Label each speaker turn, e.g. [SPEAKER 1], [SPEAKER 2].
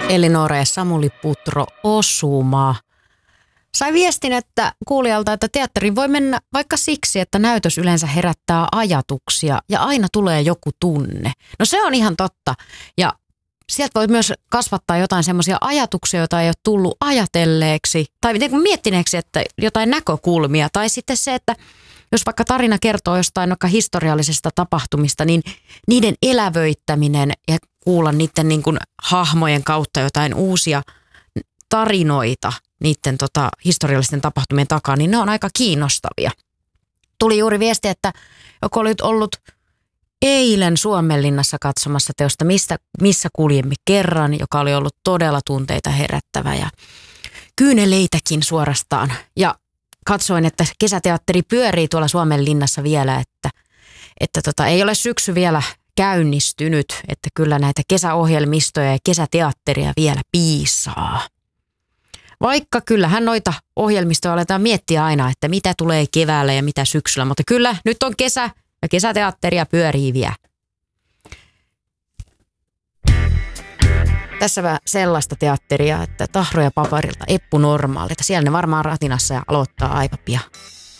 [SPEAKER 1] Elinora ja Samuli Putro osuma. Sai viestin kuulijalta, että teatteriin voi mennä vaikka siksi, että näytös yleensä herättää ajatuksia ja aina tulee joku tunne. No se on ihan totta. Ja sieltä voi myös kasvattaa jotain semmoisia ajatuksia, joita ei ole tullut ajatelleeksi tai miettineeksi, että jotain näkökulmia. Tai sitten se, että jos vaikka tarina kertoo jostain vaikka historiallisesta tapahtumista, niin niiden elävöittäminen ja kuulla niiden niin kuin hahmojen kautta jotain uusia tarinoita niiden historiallisten tapahtumien takaa, niin ne on aika kiinnostavia. Tuli juuri viesti, että joku oli ollut eilen Suomenlinnassa katsomassa teosta Missä kuljemme kerran, joka oli ollut todella tunteita herättävä ja kyyneleitäkin suorastaan. Ja katsoin, että kesäteatteri pyörii tuolla Suomenlinnassa vielä, että ei ole syksy vielä käynnistynyt, että kyllä näitä kesäohjelmistoja ja kesäteatteria vielä piisaa. Vaikka kyllähän noita ohjelmistoja aletaan miettiä aina, että mitä tulee keväällä ja mitä syksyllä, mutta kyllä nyt on kesä ja kesäteatteria pyörii vielä. Tässä sellaista teatteria, että Tahro ja Paparilta, Eppu Normaalilta, siellä ne varmaan ratinassa ja aloittaa aika pian.